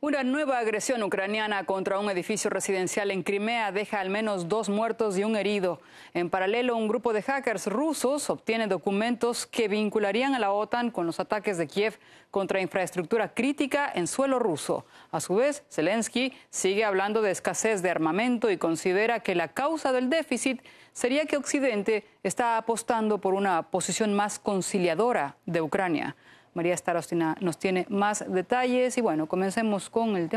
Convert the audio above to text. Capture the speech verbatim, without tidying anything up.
Una nueva agresión ucraniana contra un edificio residencial en Crimea deja al menos dos muertos y un herido. En paralelo, un grupo de hackers rusos obtiene documentos que vincularían a la OTAN con los ataques de Kiev contra infraestructura crítica en suelo ruso. A su vez, Zelensky sigue hablando de escasez de armamento y considera que la causa del déficit sería que Occidente está apostando por una posición más conciliadora de Ucrania. María Starostina nos tiene más detalles y bueno, comencemos con el tema.